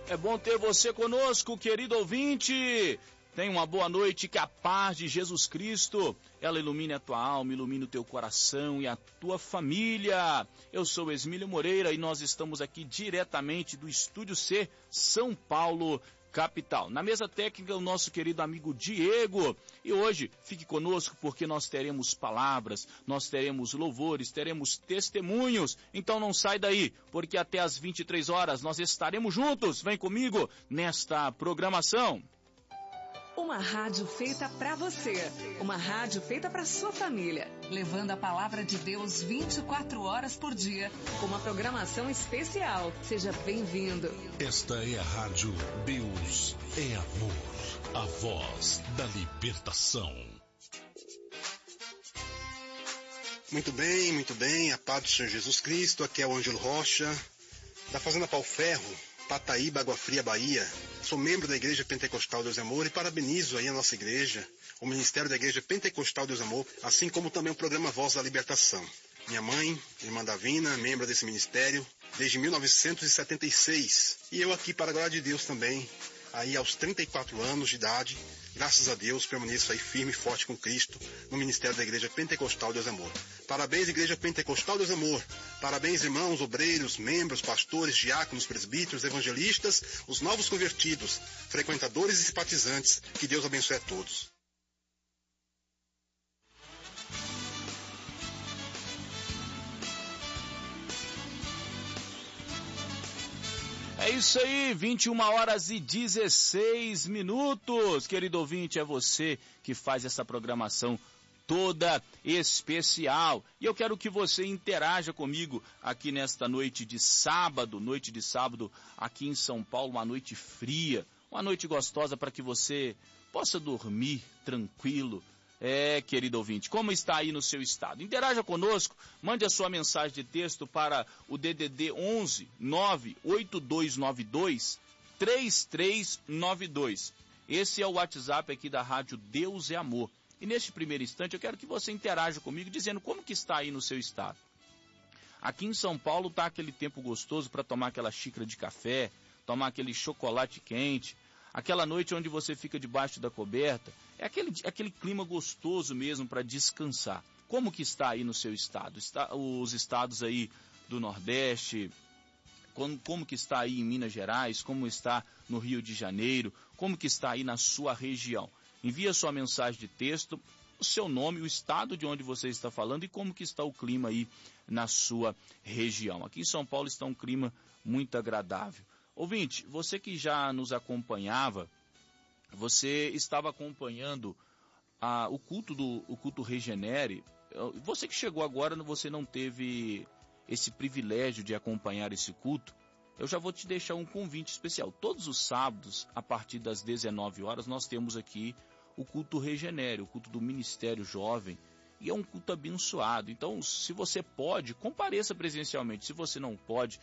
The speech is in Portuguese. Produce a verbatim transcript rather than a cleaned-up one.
É bom ter você conosco, querido ouvinte. Tenha uma boa noite, que a paz de Jesus Cristo, ela ilumine a tua alma, ilumine o teu coração e a tua família. Eu sou Esmílio Moreira e nós estamos aqui diretamente do Estúdio C, São Paulo, capital. Na mesa técnica, o nosso querido amigo Diego. E hoje, fique conosco porque nós teremos palavras, nós teremos louvores, teremos testemunhos. Então não sai daí, porque até às vinte e três horas nós estaremos juntos. Vem comigo nesta programação. Uma rádio feita pra você, uma rádio feita pra sua família, levando a palavra de Deus vinte e quatro horas por dia, com uma programação especial. Seja bem-vindo. Esta é a rádio Deus é Amor, a voz da libertação. Muito bem, muito bem, a paz do Senhor Jesus Cristo. Aqui é o Ângelo Rocha, da Fazenda Pau Ferro, Pataíba, Água Fria, Bahia. Sou membro da Igreja Pentecostal Deus é Amor e parabenizo aí a nossa igreja, o Ministério da Igreja Pentecostal Deus é Amor, assim como também o programa Voz da Libertação. Minha mãe, irmã Davina, membro desse ministério desde mil novecentos e setenta e seis. E eu aqui, para a glória de Deus também, aí aos trinta e quatro anos de idade, graças a Deus, permaneço aí firme e forte com Cristo no Ministério da Igreja Pentecostal Deus é Amor. Parabéns, Igreja Pentecostal Deus é Amor. Parabéns, irmãos, obreiros, membros, pastores, diáconos, presbíteros, evangelistas, os novos convertidos, frequentadores e simpatizantes. Que Deus abençoe a todos. É isso aí, vinte e uma horas e dezesseis minutos. Querido ouvinte, é você que faz essa programação toda especial. E eu quero que você interaja comigo aqui nesta noite de sábado, noite de sábado aqui em São Paulo, uma noite fria, uma noite gostosa para que você possa dormir tranquilo. É, querido ouvinte, como está aí no seu estado? Interaja conosco, mande a sua mensagem de texto para o D D D onze nove oito dois nove dois três três nove dois. Esse é o WhatsApp aqui da Rádio Deus é Amor. E neste primeiro instante eu quero que você interaja comigo dizendo como que está aí no seu estado. Aqui em São Paulo está aquele tempo gostoso para tomar aquela xícara de café, tomar aquele chocolate quente, aquela noite onde você fica debaixo da coberta, é aquele, aquele clima gostoso mesmo para descansar. Como que está aí no seu estado? Está, os estados aí do Nordeste, como, como que está aí em Minas Gerais, como está no Rio de Janeiro, como que está aí na sua região? Envia sua mensagem de texto, o seu nome, o estado de onde você está falando e como que está o clima aí na sua região. Aqui em São Paulo está um clima muito agradável. Ouvinte, você que já nos acompanhava, você estava acompanhando ah, o culto do o culto Regenere. Você que chegou agora, você não teve esse privilégio de acompanhar esse culto. Eu já vou te deixar um convite especial. Todos os sábados, a partir das dezenove horas, nós temos aqui o culto Regenere, o culto do Ministério Jovem. E é um culto abençoado. Então, se você pode, compareça presencialmente. Se você não pode,